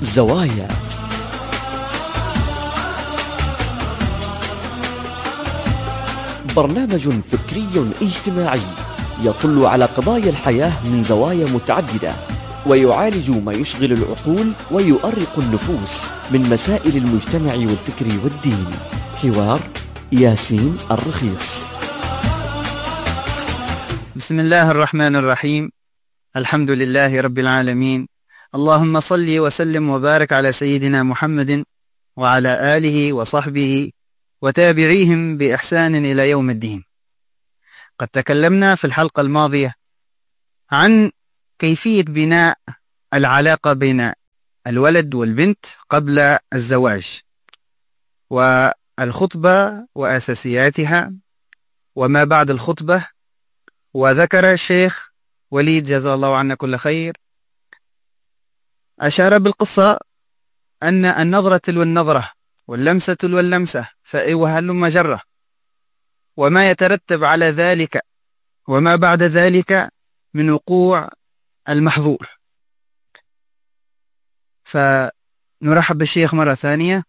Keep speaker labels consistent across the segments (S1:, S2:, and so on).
S1: زوايا. برنامج فكري اجتماعي يطل على قضايا الحياة من زوايا متعددة، ويعالج ما يشغل العقول ويؤرق النفوس من مسائل المجتمع والفكر والدين. حوار ياسين الرخيص.
S2: بسم الله الرحمن الرحيم. الحمد لله رب العالمين. اللهم صل وسلم وبارك على سيدنا محمد وعلى آله وصحبه وتابعيهم بإحسان إلى يوم الدين. قد تكلمنا في الحلقة الماضية عن كيفية بناء العلاقة بين الولد والبنت قبل الزواج، والخطبة وأساسياتها وما بعد الخطبة. وذكر الشيخ وليد جزاه الله عنا كل خير، أشار بالقصة أن النظرة تلو النظرة واللمسة تلو اللمسة وهلم جرة، وما يترتب على ذلك وما بعد ذلك من وقوع المحظور. فنرحب بالشيخ مرة ثانية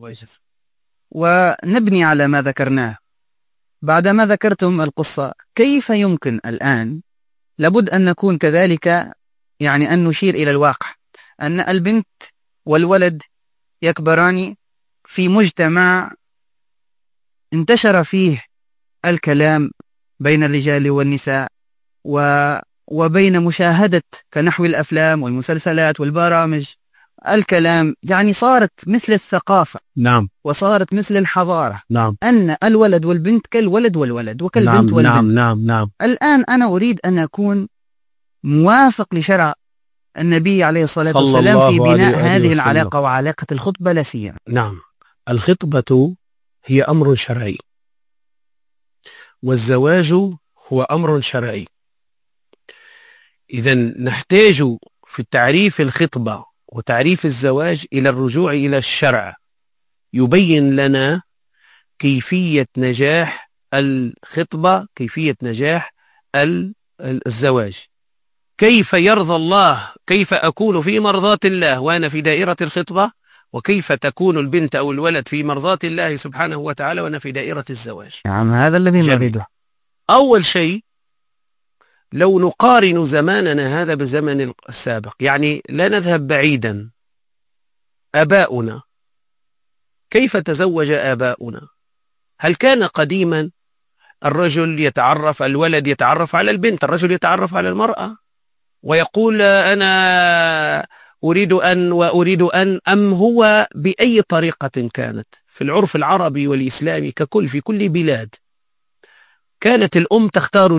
S2: ونبني على ما ذكرناه. بعدما ذكرتم القصة، كيف يمكن الآن لابد أن نكون كذلك، يعني أن نشير إلى الواقع أن البنت والولد يكبران في مجتمع انتشر فيه الكلام بين الرجال والنساء وبين مشاهدة كنحو الأفلام والمسلسلات والبرامج. الكلام يعني صارت مثل الثقافة،
S3: نعم،
S2: وصارت مثل الحضارة،
S3: نعم،
S2: أن الولد والبنت كالولد والولد وكالبنت
S3: نعم،
S2: والبنت.
S3: نعم.
S2: الآن أنا أريد أن أكون موافق لشرع النبي عليه الصلاة والسلام في بناء هذه العلاقة وعلاقة الخطبة لا سيما.
S3: نعم، الخطبة هي أمر شرعي، والزواج هو أمر شرعي. إذن نحتاج في تعريف الخطبة وتعريف الزواج إلى الرجوع إلى الشرع يبين لنا كيفية نجاح الخطبة، كيفية نجاح الزواج، كيف يرضى الله، كيف أكون في مرضاة الله وأنا في دائرة الخطبة، وكيف تكون البنت أو الولد في مرضاة الله سبحانه وتعالى وأنا في دائرة الزواج.
S2: نعم، هذا الذي نريده.
S3: أول شيء، لو نقارن زماننا هذا بالزمن السابق، يعني لا نذهب بعيدا، آباؤنا كيف تزوج آباؤنا؟ هل كان قديما الولد يتعرف على البنت، الرجل يتعرف على المرأة ويقول أنا أريد أن أم هو بأي طريقة كانت؟ في العرف العربي والإسلامي ككل في كل بلاد كانت الأم تختار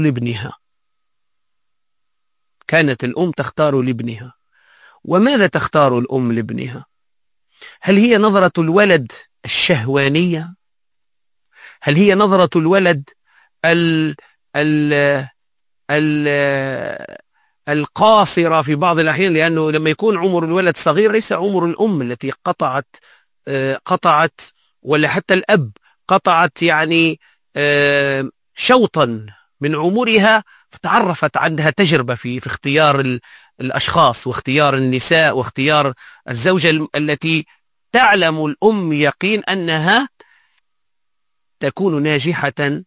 S3: لابنها. وماذا تختار الأم لابنها؟ هل هي نظرة الولد الشهوانية؟ هل هي نظرة الولد القاصرة في بعض الأحيان؟ لأنه لما يكون عمر الولد صغير ليس عمر الأم التي قطعت ولا حتى الأب قطعت يعني شوطا من عمرها، فتعرفت، عندها تجربة في اختيار الأشخاص واختيار النساء واختيار الزوجة التي تعلم الأم يقين أنها تكون ناجحة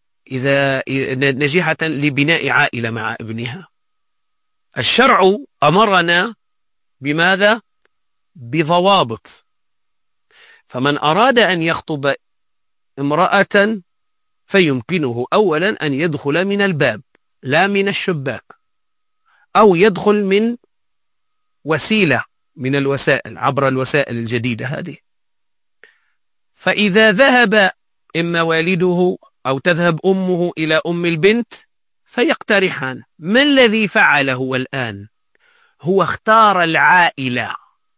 S3: لبناء عائلة مع ابنها. الشرع أمرنا بماذا؟ بضوابط. فمن أراد أن يخطب امرأة فيمكنه أولا أن يدخل من الباب لا من الشباك، أو يدخل من وسيلة من الوسائل عبر الوسائل الجديدة هذه. فإذا ذهب إما والده أو تذهب أمه إلى أم البنت فيقترحان. ما الذي فعله الآن؟ هو اختار العائلة،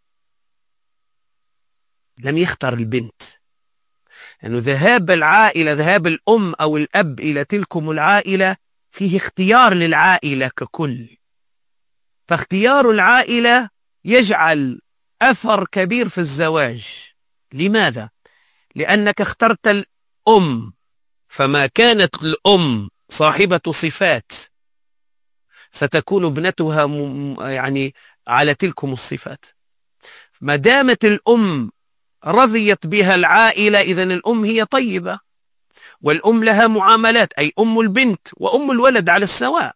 S3: لم يختار البنت. يعني ذهاب الأم أو الأب إلى تلكم العائلة فيه اختيار للعائلة ككل. فاختيار العائلة يجعل أثر كبير في الزواج. لماذا؟ لأنك اخترت الأم، فما كانت الأم صاحبة صفات ستكون ابنتها يعني على تلكم الصفات. ما دامت الأم رضيت بها العائلة إذن الأم هي طيبة، والأم لها معاملات، أي أم البنت وأم الولد على السواء.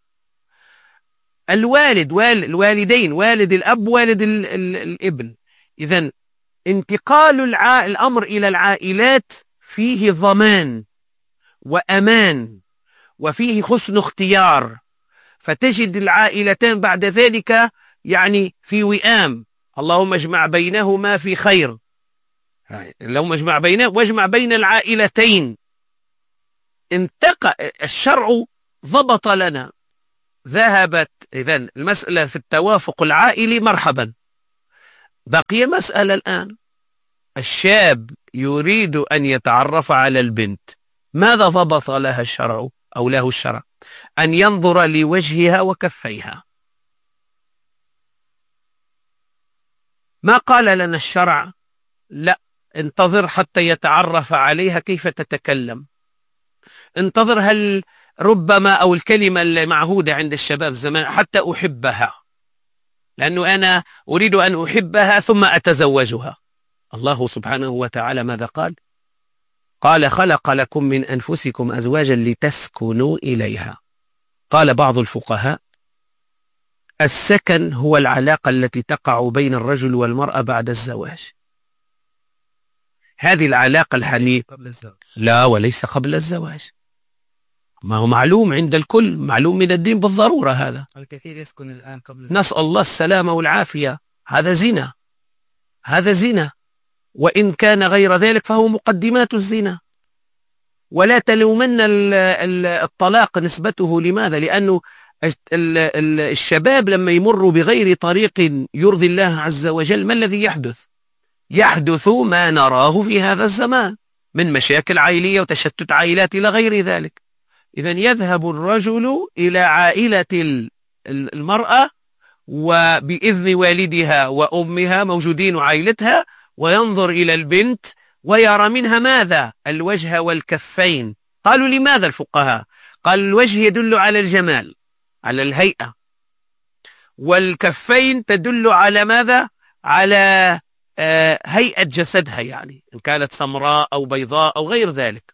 S3: الوالدين، والد الأب والد الابن. إذن انتقال الأمر إلى العائلات فيه ضمان وأمان وفيه حسن اختيار، فتجد العائلتان بعد ذلك يعني في وئام. اللهم اجمع بينهما في خير، اللهم اجمع بينه واجمع بين العائلتين. الشرع ضبط لنا، ذهبت إذن المسألة في التوافق العائلي مرحبا. بقي مسألة الآن، الشاب يريد أن يتعرف على البنت، ماذا ضبط لها الشرع أو له الشرع؟ أن ينظر لوجهها وكفيها. ما قال لنا الشرع لا انتظر حتى يتعرف عليها كيف تتكلم، انتظر هل ربما أو الكلمة المعهودة عند الشباب زمان حتى أحبها، لأنه أنا أريد أن أحبها ثم أتزوجها. الله سبحانه وتعالى ماذا قال؟ قال خلق لكم من أنفسكم أزواجا لتسكنوا إليها. قال بعض الفقهاء السكن هو العلاقة التي تقع بين الرجل والمرأة بعد الزواج. هذه العلاقة الحميمة لا، وليس قبل الزواج. ما هو معلوم عند الكل، معلوم من الدين بالضرورة. هذا
S2: الكثير يسكن الآن قبل الزواج.
S3: نسأل الله السلامة والعافية. هذا زنا، هذا زنا، وإن كان غير ذلك فهو مقدمات الزنا. ولا تلومن الطلاق نسبته، لماذا؟ لأنه الشباب لما يمروا بغير طريق يرضي الله عز وجل ما الذي يحدث؟ يحدث ما نراه في هذا الزمان من مشاكل عائلية وتشتت عائلات إلى غير ذلك. إذن يذهب الرجل إلى عائلة المرأة وبإذن والدها وأمها موجودين وعائلتها، وينظر إلى البنت ويرى منها ماذا؟ الوجه والكفين. قالوا لماذا الفقهاء؟ قال الوجه يدل على الجمال، على الهيئة، والكفين تدل على ماذا؟ على هيئة جسدها، يعني إن كانت سمراء أو بيضاء أو غير ذلك.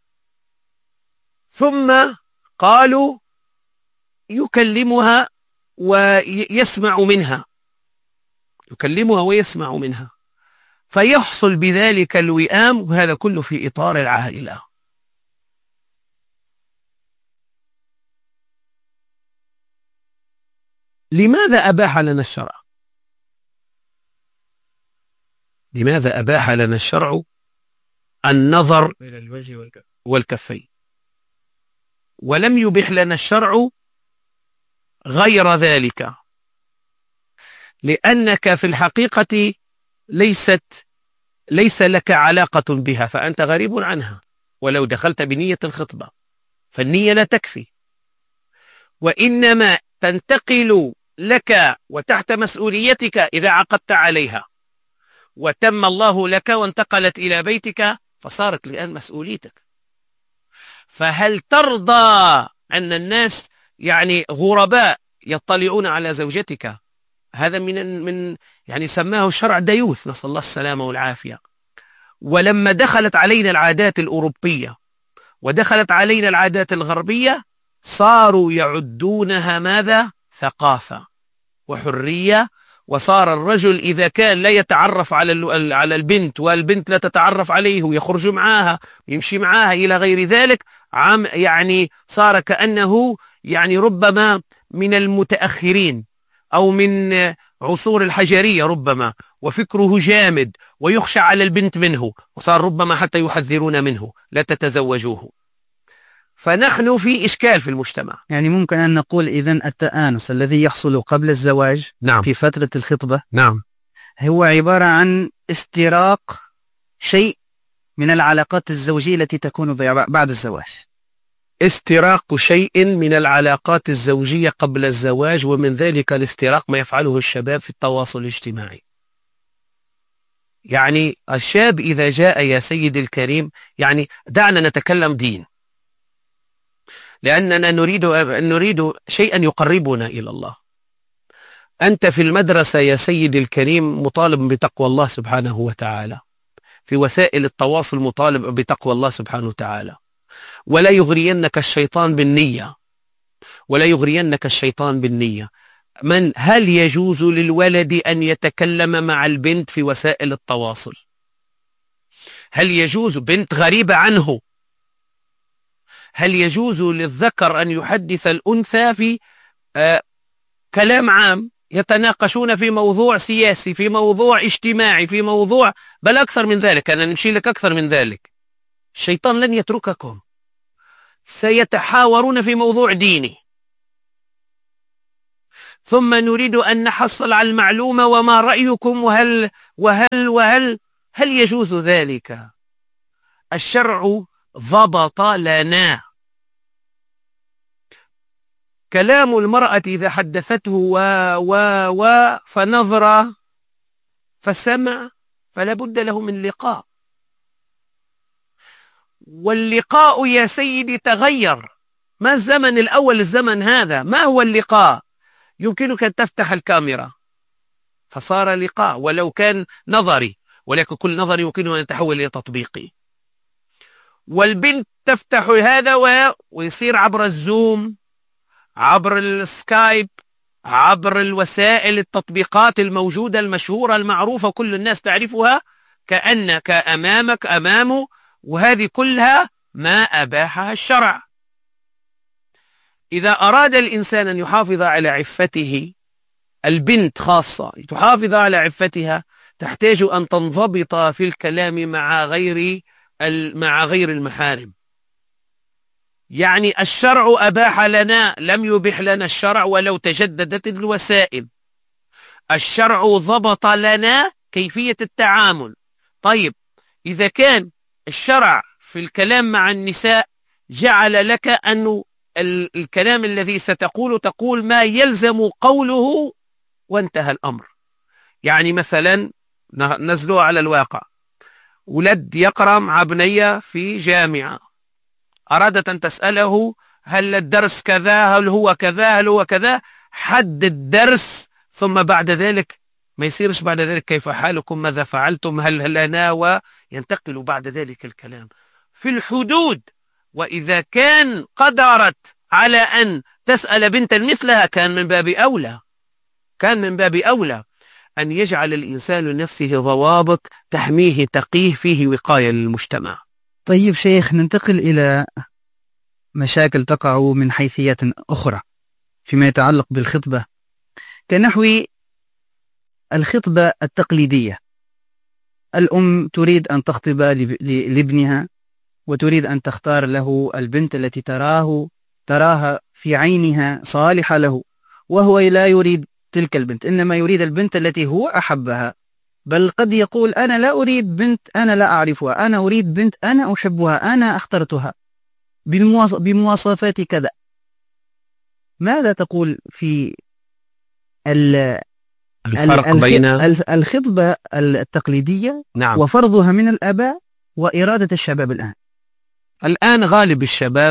S3: ثم قالوا يكلمها ويسمع منها، يكلمها ويسمع منها، فيحصل بذلك الوئام، وهذا كله في إطار العائلة. لماذا أباح لنا الشرع؟ لماذا أباح لنا الشرع النظر إلى الوجه والكفين، ولم يبح لنا الشرع غير ذلك؟ لأنك في الحقيقة ليس لك علاقة بها، فأنت غريب عنها، ولو دخلت بنية الخطبة فالنية لا تكفي، وإنما تنتقل لك وتحت مسؤوليتك إذا عقدت عليها وتم الله لك وانتقلت إلى بيتك فصارت الآن مسؤوليتك. فهل ترضى أن الناس يعني غرباء يطلعون على زوجتك؟ هذا من يعني سماه الشرع ديوث، نسأل الله السلامة والعافية. ولما دخلت علينا العادات الأوروبية ودخلت علينا العادات الغربية صاروا يعدونها ماذا؟ ثقافة وحرية. وصار الرجل إذا كان لا يتعرف على البنت والبنت لا تتعرف عليه ويخرج معها ويمشي معها إلى غير ذلك، يعني صار كأنه يعني ربما من المتأخرين أو من عصور الحجرية ربما، وفكره جامد ويخشى على البنت منه، وصار ربما حتى يحذرون منه لا تتزوجوه. فنحن في إشكال في المجتمع.
S2: يعني ممكن أن نقول إذن التآنس الذي يحصل قبل الزواج
S3: نعم.
S2: في فترة الخطبة
S3: نعم.
S2: هو عبارة عن استراق شيء من العلاقات الزوجية التي تكون بعد الزواج.
S3: استراق شيء من العلاقات الزوجية قبل الزواج، ومن ذلك الاستراق ما يفعله الشباب في التواصل الاجتماعي. يعني الشاب إذا جاء يا سيدي الكريم، يعني دعنا نتكلم دين، لأننا نريد شيئا يقربنا إلى الله. أنت في المدرسة يا سيدي الكريم مطالب بتقوى الله سبحانه وتعالى، في وسائل التواصل مطالب بتقوى الله سبحانه وتعالى. ولا يغرينك الشيطان بالنية، ولا يغرينك الشيطان بالنية. هل يجوز للولد أن يتكلم مع البنت في وسائل التواصل؟ هل يجوز بنت غريبة عنه؟ هل يجوز للذكر أن يحدث الأنثى في كلام عام، يتناقشون في موضوع سياسي، في موضوع اجتماعي، في موضوع بل أكثر من ذلك؟ أنا نمشي لك أكثر من ذلك. الشيطان لن يترككم، سيتحاورون في موضوع ديني، ثم نريد أن نحصل على المعلومة وما رأيكم هل يجوز ذلك؟ الشرع ضبط لنا كلام المرأة إذا حدثته فنظر فسمع فلا بد له من لقاء، واللقاء يا سيدي تغير. ما الزمن الأول الزمن هذا؟ ما هو اللقاء؟ يمكنك أن تفتح الكاميرا فصار لقاء ولو كان نظري، ولكن كل نظري يمكنه أن يتحول إلى تطبيقي. والبنت تفتح هذا ويصير عبر الزوم، عبر السكايب، عبر الوسائل التطبيقات الموجودة المشهورة المعروفة كل الناس تعرفها، كأنك أمامك أمامه، وهذه كلها ما أباحها الشرع. إذا أراد الإنسان أن يحافظ على عفته، البنت خاصة تحافظ على عفتها، تحتاج أن تنضبط في الكلام مع غير المحارم. يعني الشرع أباح لنا، لم يبح لنا الشرع ولو تجددت الوسائل. الشرع ضبط لنا كيفية التعامل. طيب إذا كان الشرع في الكلام مع النساء جعل لك أن الكلام الذي تقول ما يلزم قوله وانتهى الأمر. يعني مثلا نزلوا على الواقع، ولد يقرأ مع بنية في جامعة، أرادت أن تسأله هل الدرس كذا، هل هو كذا، هل هو كذا، حد الدرس، ثم بعد ذلك ما يصيرش بعد ذلك كيف حالكم، ماذا فعلتم، هل أنا، وينتقل بعد ذلك الكلام في الحدود. وإذا كان قدرت على أن تسأل بنتا مثلها كان من باب أولى أن يجعل الإنسان لنفسه ضوابط تحميه تقيه فيه وقاية للمجتمع.
S2: طيب شيخ، ننتقل إلى مشاكل تقع من حيثيات أخرى فيما يتعلق بالخطبة، كنحو الخطبة التقليدية. الأم تريد أن تخطب لابنها، وتريد أن تختار له البنت التي تراها في عينها صالحة له، وهو لا يريد تلك البنت، إنما يريد البنت التي هو أحبها. بل قد يقول أنا لا أريد بنت أنا لا أعرفها، أنا أريد بنت أنا أحبها، أنا اخترتها بمواصفات كذا. ماذا تقول في
S3: الفرق بين
S2: الخطبة التقليدية
S3: نعم.
S2: وفرضها من الآباء وإرادة الشباب
S3: الآن غالب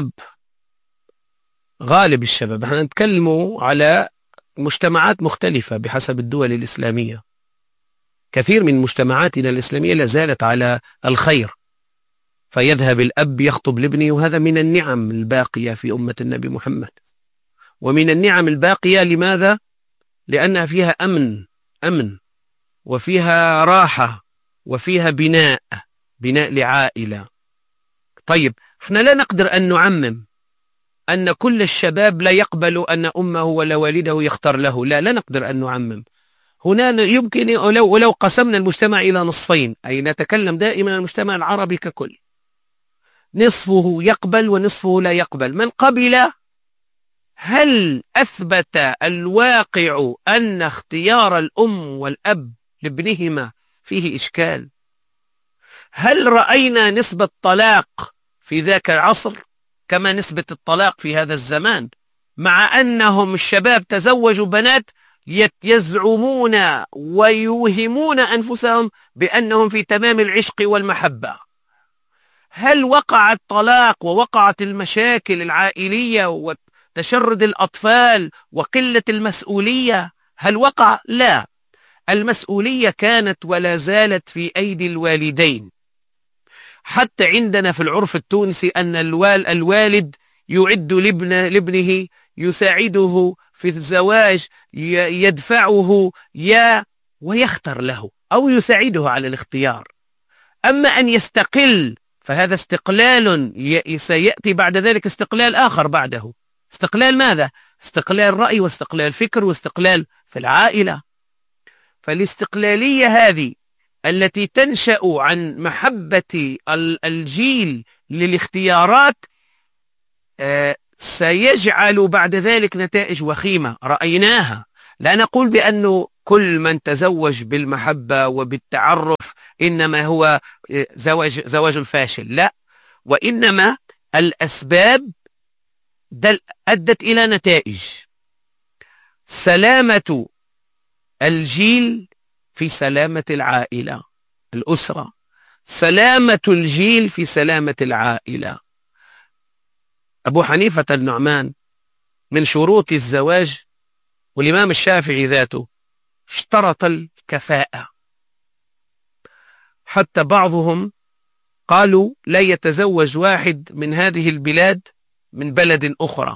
S3: الشباب احنا نتكلم على مجتمعات مختلفة بحسب الدول الإسلامية. كثير من مجتمعاتنا الإسلامية لا زالت على الخير، فيذهب الأب يخطب لابنه، وهذا من النعم الباقية في أمة النبي محمد. ومن النعم الباقية لماذا؟ لأنها فيها أمن وفيها راحة وفيها بناء لعائلة. طيب احنا لا نقدر أن نعمم أن كل الشباب لا يقبل أن أمه ولا والده يختار له، لا نقدر أن نعمم. هنا يمكن ولو قسمنا المجتمع إلى نصفين، أي نتكلم دائما عن المجتمع العربي ككل، نصفه يقبل ونصفه لا يقبل. من قبل، هل أثبت الواقع أن اختيار الأم والأب لابنهما فيه إشكال؟ هل رأينا نسبة طلاق في ذاك العصر كما نسبة الطلاق في هذا الزمان، مع أنهم الشباب تزوجوا بنات يزعمون ويوهمون أنفسهم بأنهم في تمام العشق والمحبة؟ هل وقع الطلاق ووقعت المشاكل العائلية وتشرد الأطفال وقلة المسؤولية؟ هل وقع؟ لا، المسؤولية كانت ولا زالت في أيدي الوالدين. حتى عندنا في العرف التونسي أن الوالد يعد لابنه، يساعده في الزواج، يدفعه ويختار له أو يساعده على الاختيار. أما أن يستقل فهذا استقلال سيأتي بعد ذلك استقلال آخر بعده. استقلال ماذا؟ استقلال رأي واستقلال فكر واستقلال في العائلة. فالاستقلالية هذه التي تنشأ عن محبة الجيل للاختيارات سيجعل بعد ذلك نتائج وخيمة رأيناها. لا نقول بأنه كل من تزوج بالمحبة وبالتعرف إنما هو زواج فاشل، لا، وإنما الأسباب أدت إلى نتائج. سلامة الجيل في سلامة العائلة، الأسرة، سلامة الجيل في سلامة العائلة. أبو حنيفة النعمان من شروط الزواج، والإمام الشافعي ذاته اشترط الكفاءة، حتى بعضهم قالوا لا يتزوج واحد من هذه البلاد من بلد أخرى،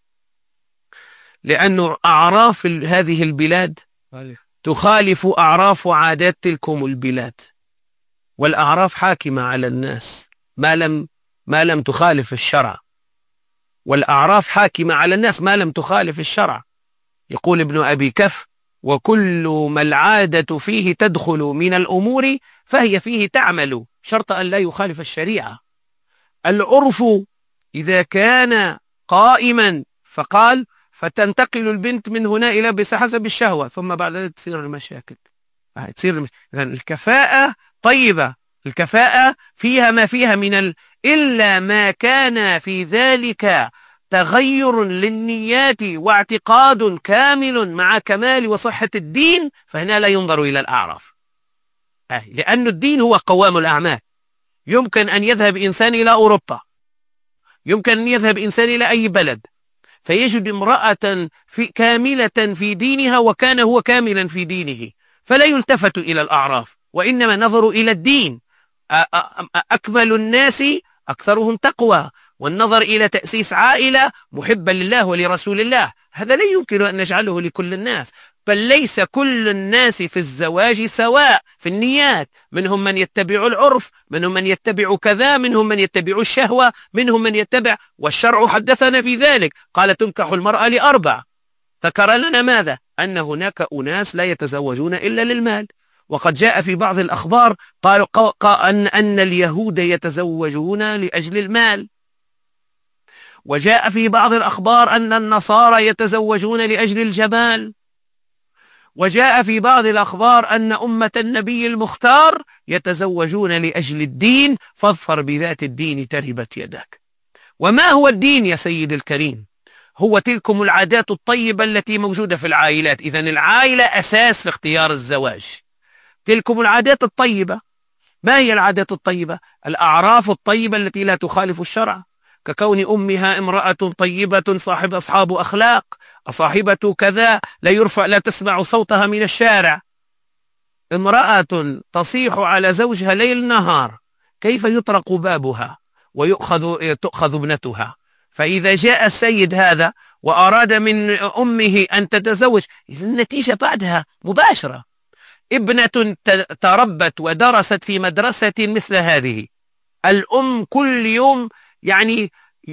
S3: لأن أعراف هذه البلاد تخالف أعراف وعادات تلكم البلاد، والأعراف حاكمة على الناس ما لم تخالف الشرع، والأعراف حاكمة على الناس ما لم تخالف الشرع. يقول ابن أبي كف: وكل ما العادة فيه تدخل من الأمور فهي فيه تعمل، شرط أن لا يخالف الشريعة. العرف إذا كان قائما فقال فتنتقل البنت من هنا إلى بحسب الشهوة، ثم بعد ذلك تصير المشاكل. إذن الكفاءة طيبة، الكفاءة فيها ما فيها إلا ما كان في ذلك تغير للنيات واعتقاد كامل مع كمال وصحة الدين، فهنا لا ينظر إلى الأعراف، لأن الدين هو قوام الأعمال. يمكن أن يذهب إنسان إلى أوروبا، يمكن أن يذهب إنسان إلى أي بلد فيجد امرأة كاملة في دينها وكان هو كاملا في دينه، فلا يلتفت إلى الأعراف وإنما نظروا إلى الدين. أكمل الناس أكثرهم تقوى، والنظر إلى تأسيس عائلة محبة لله ولرسول الله، هذا لا يمكن أن نجعله لكل الناس. بل ليس كل الناس في الزواج سواء في النيات، منهم من يتبع العرف، منهم من يتبع كذا، منهم من يتبع الشهوة، منهم من يتبع، والشرع حدثنا في ذلك، قال تنكح المرأة ل4. ذكر لنا ماذا؟ أن هناك أناس لا يتزوجون إلا للمال، وقد جاء في بعض الأخبار قال أن اليهود يتزوجون لأجل المال، وجاء في بعض الأخبار أن النصارى يتزوجون لأجل الجمال، وجاء في بعض الأخبار أن أمة النبي المختار يتزوجون لأجل الدين، فاظفر بذات الدين تربت يدك. وما هو الدين يا سيد الكريم؟ هو تلكم العادات الطيبة التي موجودة في العائلات. إذن العائلة أساس لاختيار الزواج. تلكم العادات الطيبة. ما هي العادات الطيبة؟ الأعراف الطيبة التي لا تخالف الشرع، ككون أمها امرأة طيبة صاحب أصحاب أخلاق، صاحبة كذا لا تسمع صوتها من الشارع. امرأة تصيح على زوجها ليل نهار، كيف يطرق بابها وتؤخذ ابنتها؟ فإذا جاء السيد هذا وأراد من أمه أن تتزوج، النتيجة بعدها مباشرة. ابنة تربت ودرست في مدرسة مثل هذه، الأم كل يوم يعني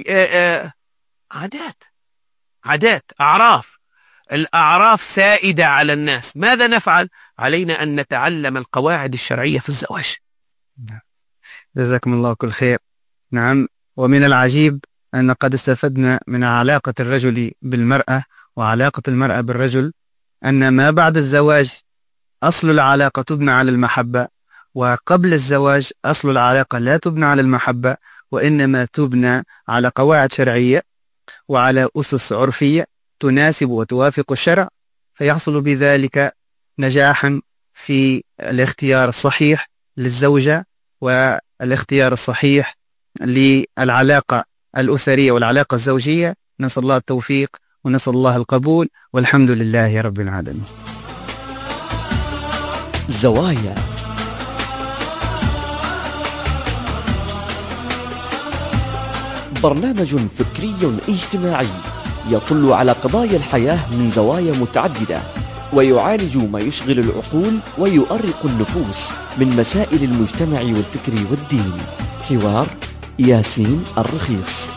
S3: عادات أعراف، الأعراف سائدة على الناس. ماذا نفعل؟ علينا أن نتعلم القواعد الشرعية في الزواج.
S2: جزاكم الله كل خير. نعم، ومن العجيب أن قد استفدنا من علاقة الرجل بالمرأة وعلاقة المرأة بالرجل أن ما بعد الزواج أصل العلاقة تبنى على المحبة، وقبل الزواج أصل العلاقة لا تبنى على المحبة، وإنما تبنى على قواعد شرعية وعلى أسس عرفية تناسب وتوافق الشرع، فيحصل بذلك نجاحا في الاختيار الصحيح للزوجة والاختيار الصحيح للعلاقة الأسرية والعلاقة الزوجية. نسأل الله التوفيق ونسأل الله القبول، والحمد لله رب العالمين.
S1: زوايا. برنامج فكري اجتماعي يطل على قضايا الحياة من زوايا متعددة، ويعالج ما يشغل العقول ويؤرق النفوس من مسائل المجتمع والفكر والدين. حوار ياسين الرخيص.